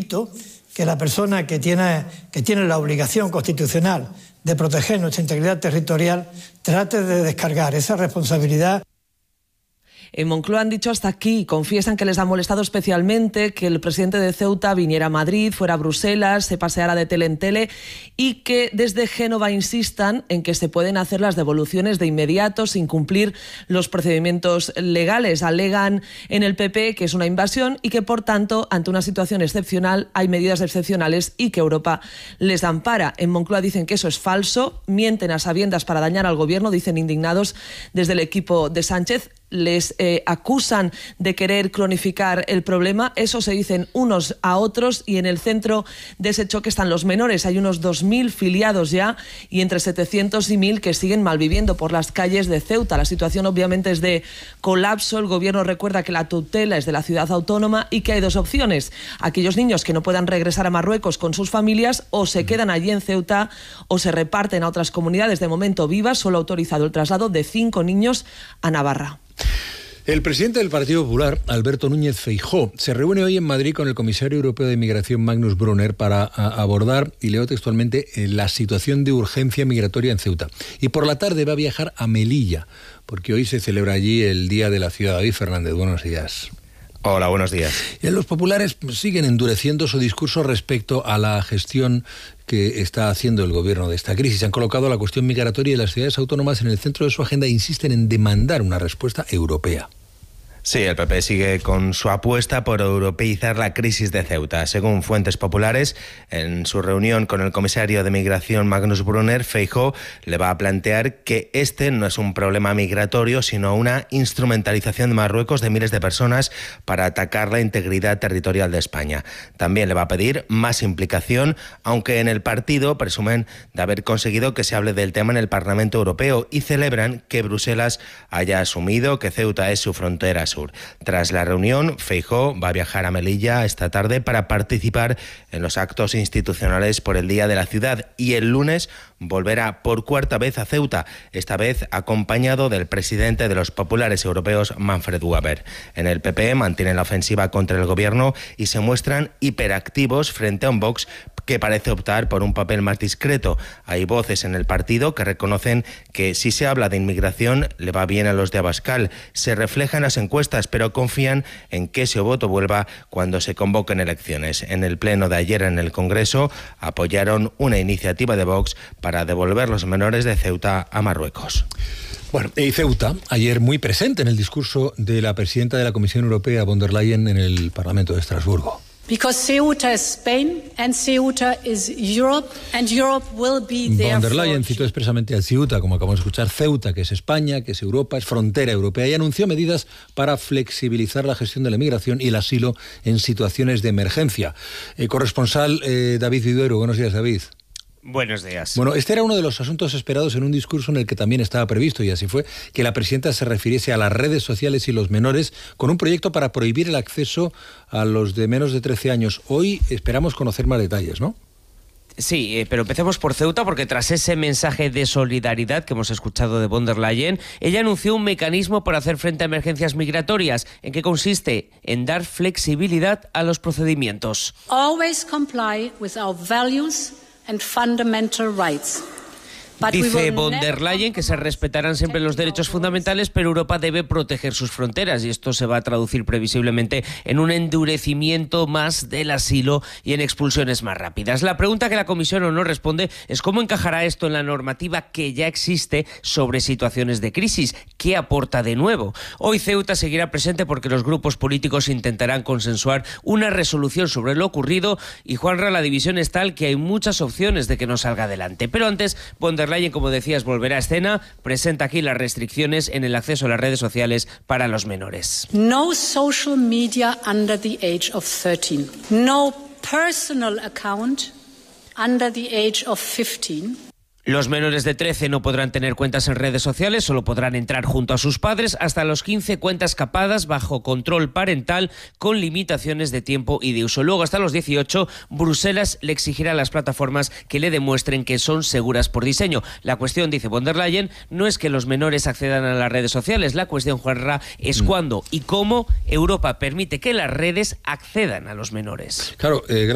insisto que la persona que tiene la obligación constitucional de proteger nuestra integridad territorial trate de descargar esa responsabilidad. En Moncloa han dicho hasta aquí, confiesan que les ha molestado especialmente que el presidente de Ceuta viniera a Madrid, fuera a Bruselas, se paseara de tele en tele y que desde Génova insistan en que se pueden hacer las devoluciones de inmediato sin cumplir los procedimientos legales. Alegan en el PP que es una invasión y que, por tanto, ante una situación excepcional hay medidas excepcionales y que Europa les ampara. En Moncloa dicen que eso es falso, mienten a sabiendas para dañar al gobierno, dicen indignados desde el equipo de Sánchez. Les acusan de querer cronificar el problema. Eso se dicen unos a otros y en el centro de ese choque están los menores. Hay unos 2.000 filiados ya y entre 700 y 1.000 que siguen malviviendo por las calles de Ceuta. La situación obviamente es de colapso. El gobierno recuerda que la tutela es de la ciudad autónoma y que hay dos opciones. Aquellos niños que no puedan regresar a Marruecos con sus familias o se quedan allí en Ceuta o se reparten a otras comunidades. De momento vivas, solo ha autorizado el traslado de 5 niños a Navarra. El presidente del Partido Popular, Alberto Núñez Feijóo, se reúne hoy en Madrid con el comisario europeo de Migración, Magnus Brunner, para abordar, y leo textualmente, la situación de urgencia migratoria en Ceuta. Y por la tarde va a viajar a Melilla, porque hoy se celebra allí el Día de la Ciudad. David Fernández, buenos días. Hola, buenos días. Los populares siguen endureciendo su discurso respecto a la gestión que está haciendo el gobierno de esta crisis. Han colocado la cuestión migratoria y las ciudades autónomas en el centro de su agenda e insisten en demandar una respuesta europea. Sí, el PP sigue con su apuesta por europeizar la crisis de Ceuta. Según fuentes populares, en su reunión con el comisario de Migración, Magnus Brunner, Feijóo le va a plantear que este no es un problema migratorio, sino una instrumentalización de Marruecos de miles de personas para atacar la integridad territorial de España. También le va a pedir más implicación, aunque en el partido presumen de haber conseguido que se hable del tema en el Parlamento Europeo y celebran que Bruselas haya asumido que Ceuta es su frontera sur. Tras la reunión, Feijóo va a viajar a Melilla esta tarde para participar en los actos institucionales por el Día de la Ciudad y el lunes volverá por cuarta vez a Ceuta, esta vez acompañado del presidente de los populares europeos, Manfred Weber. En el PP mantienen la ofensiva contra el gobierno y se muestran hiperactivos frente a un Vox que parece optar por un papel más discreto. Hay voces en el partido que reconocen que si se habla de inmigración le va bien a los de Abascal. Se refleja en las encuestas, pero confían en que ese voto vuelva cuando se convoquen elecciones. En el pleno de ayer en el Congreso apoyaron una iniciativa de Vox para devolver los menores de Ceuta a Marruecos. Bueno, y Ceuta, ayer muy presente en el discurso de la presidenta de la Comisión Europea, von der Leyen, en el Parlamento de Estrasburgo. Because Ceuta is Spain and Ceuta is Europe and Europe will be there. Von der Leyen citó expresamente a Ceuta, como acabamos de escuchar, Ceuta, que es España, que es Europa, es frontera europea, y anunció medidas para flexibilizar la gestión de la migración y el asilo en situaciones de emergencia. Corresponsal David Viduero, buenos días, David. Buenos días. Bueno, este era uno de los asuntos esperados en un discurso en el que también estaba previsto, y así fue, que la presidenta se refiriese a las redes sociales y los menores con un proyecto para prohibir el acceso a los de menos de 13 años. Hoy esperamos conocer más detalles, ¿no? Sí, pero empecemos por Ceuta, porque tras ese mensaje de solidaridad que hemos escuchado de von der Leyen, ella anunció un mecanismo para hacer frente a emergencias migratorias, en que consiste en dar flexibilidad a los procedimientos. Always comply with our values and fundamental rights. Dice von der Leyen que se respetarán siempre los derechos fundamentales, pero Europa debe proteger sus fronteras y esto se va a traducir previsiblemente en un endurecimiento más del asilo y en expulsiones más rápidas. La pregunta que la Comisión no responde es cómo encajará esto en la normativa que ya existe sobre situaciones de crisis. ¿Qué aporta de nuevo? Hoy Ceuta seguirá presente porque los grupos políticos intentarán consensuar una resolución sobre lo ocurrido y, Juanra, la división es tal que hay muchas opciones de que no salga adelante. Pero antes, von der Leyen, como decías, volverá a escena, presenta aquí las restricciones en el acceso a las redes sociales para los menores. No social media under the age of 13. No personal account under the age of 15. Los menores de 13 no podrán tener cuentas en redes sociales, solo podrán entrar junto a sus padres. Hasta los 15 cuentas capadas bajo control parental con limitaciones de tiempo y de uso. Luego, hasta los 18, Bruselas le exigirá a las plataformas que le demuestren que son seguras por diseño. La cuestión, dice von der Leyen, no es que los menores accedan a las redes sociales. La cuestión, Juanra, es cuándo y cómo Europa permite que las redes accedan a los menores. Claro,